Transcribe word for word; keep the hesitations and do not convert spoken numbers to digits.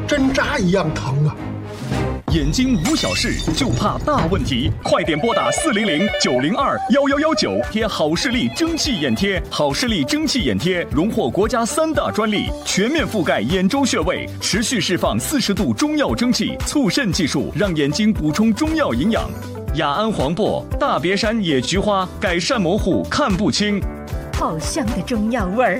针扎一样疼啊！ 眼睛无小事，就怕大问题。快点拨打四零零九零二幺幺幺九，贴好视力蒸汽眼贴。好视力蒸汽眼贴荣获国家三大专利，全面覆盖眼周穴位，持续释放四十度中药蒸汽，促肾技术让眼睛补充中药营养。雅安黄柏、大别山野菊花改善模糊看不清。 好香的中药味儿。